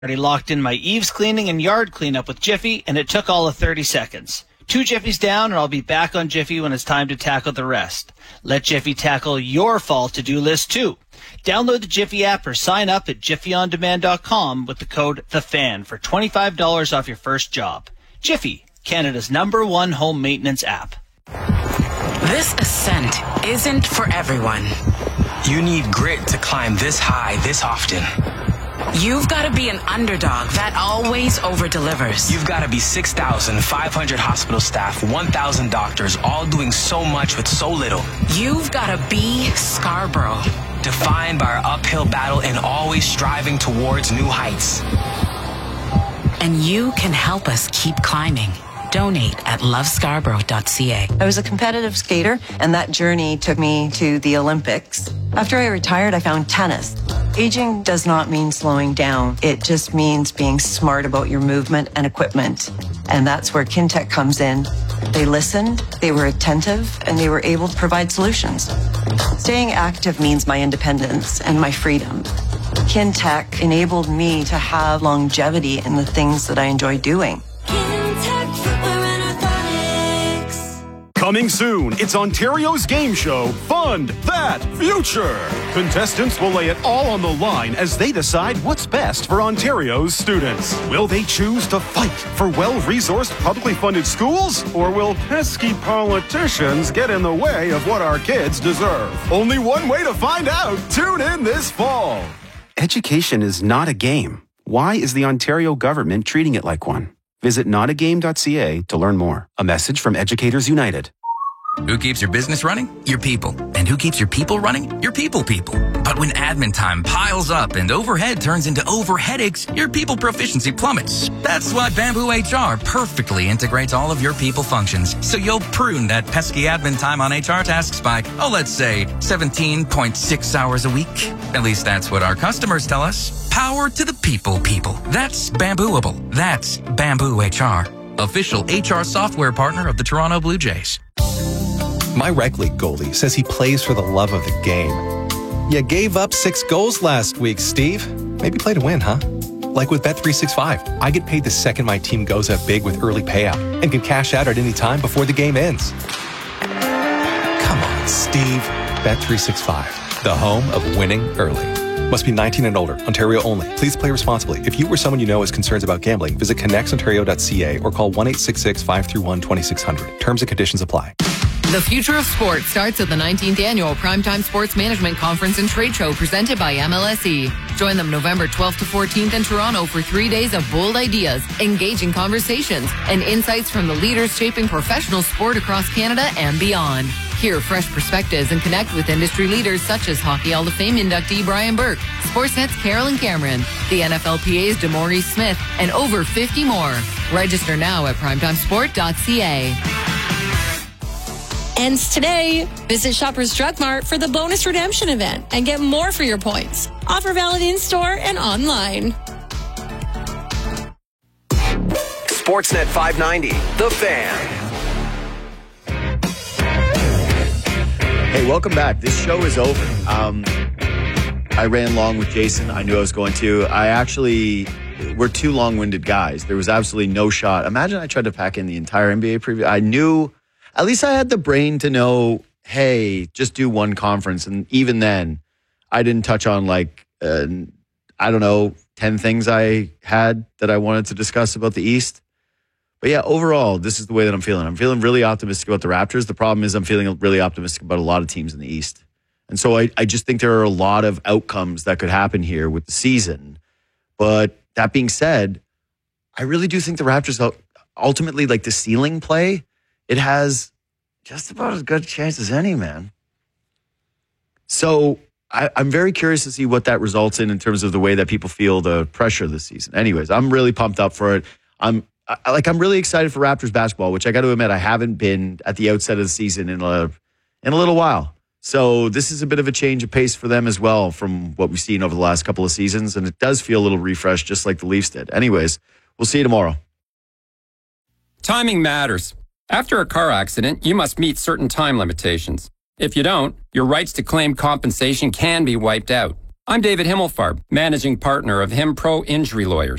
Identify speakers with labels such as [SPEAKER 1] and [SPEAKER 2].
[SPEAKER 1] Already locked in my eaves cleaning and yard cleanup with Jiffy, and it took all of 30 seconds. 2 Jiffys down, and I'll be back on Jiffy when it's time to tackle the rest. Let Jiffy tackle your fall to-do list, too. Download the Jiffy app or sign up at jiffyondemand.com with the code THEFAN for $25 off your first job. Jiffy, Canada's #1 home maintenance app.
[SPEAKER 2] This ascent isn't for everyone.
[SPEAKER 3] You need grit to climb this high this often.
[SPEAKER 2] You've got to be an underdog that always over-delivers.
[SPEAKER 3] You've got to be 6,500 hospital staff, 1,000 doctors, all doing so much with so little.
[SPEAKER 2] You've got to be Scarborough.
[SPEAKER 3] Defined by our uphill battle and always striving towards new heights.
[SPEAKER 2] And you can help us keep climbing. Donate at lovescarborough.ca.
[SPEAKER 4] I was a competitive skater, and that journey took me to the Olympics. After I retired, I found tennis. Aging does not mean slowing down. It just means being smart about your movement and equipment. And that's where Kintec comes in. They listened, they were attentive, and they were able to provide solutions. Staying active means my independence and my freedom. Kintec enabled me to have longevity in the things that I enjoy doing.
[SPEAKER 5] Coming soon, it's Ontario's game show, Fund That Future. Contestants will lay it all on the line as they decide what's best for Ontario's students. Will they choose to fight for well-resourced, publicly funded schools? Or will pesky politicians get in the way of what our kids deserve? Only one way to find out. Tune in this fall.
[SPEAKER 6] Education is not a game. Why is the Ontario government treating it like one? Visit notagame.ca to learn more. A message from Educators United.
[SPEAKER 7] Who keeps your business running? Your people. And who keeps your people running? Your people. But when admin time piles up and overhead turns into overheadaches, your people proficiency plummets. That's why Bamboo HR perfectly integrates all of your people functions. So you'll prune that pesky admin time on HR tasks by, let's say 17.6 hours a week. At least that's what our customers tell us. Power to the people. That's Bambooable. That's Bamboo HR. Official HR software partner of the Toronto Blue Jays.
[SPEAKER 8] My rec league goalie says he plays for the love of the game. You gave up 6 goals last week, Steve. Maybe play to win, huh? Like with Bet365, I get paid the second my team goes up big with early payout and can cash out at any time before the game ends. Come on, Steve. Bet365, the home of winning early. Must be 19 and older. Ontario only. Please play responsibly. If you or someone you know has concerns about gambling, visit connexontario.ca or call 1-866-531-2600. Terms and conditions apply.
[SPEAKER 9] The future of sports starts at the 19th Annual Primetime Sports Management Conference and Trade Show presented by MLSE. Join them November 12th to 14th in Toronto for 3 days of bold ideas, engaging conversations, and insights from the leaders shaping professional sport across Canada and beyond. Hear fresh perspectives and connect with industry leaders such as Hockey Hall of Fame inductee Brian Burke, Sportsnet's Carolyn Cameron, the NFLPA's DeMaurice Smith, and over 50 more. Register now at primetimesport.ca.
[SPEAKER 10] Ends today. Visit Shoppers Drug Mart for the bonus redemption event and get more for your points. Offer valid in-store and online.
[SPEAKER 11] Sportsnet 590, The Fan.
[SPEAKER 12] Hey, welcome back. This show is over. I ran long with Jason. I knew I was going to. We're 2 long-winded guys. There was absolutely no shot. Imagine I tried to pack in the entire NBA preview. I knew, at least I had the brain to know, hey, just do one conference. And even then, I didn't touch on 10 things I had that I wanted to discuss about the East. But yeah, overall, this is the way that I'm feeling. I'm feeling really optimistic about the Raptors. The problem is I'm feeling really optimistic about a lot of teams in the East. And so I just think there are a lot of outcomes that could happen here with the season. But that being said, I really do think the Raptors, ultimately, the ceiling play, it has just about as good a chance as any, man. So I'm very curious to see what that results in terms of the way that people feel the pressure this season. Anyways, I'm really pumped up for it. I'm really excited for Raptors basketball, which I got to admit I haven't been at the outset of the season in a little while. So this is a bit of a change of pace for them as well from what we've seen over the last couple of seasons, and it does feel a little refreshed, just like the Leafs did. Anyways, we'll see you tomorrow.
[SPEAKER 13] Timing matters. After a car accident, you must meet certain time limitations. If you don't, your rights to claim compensation can be wiped out. I'm David Himmelfarb, managing partner of HimPro Injury Lawyers.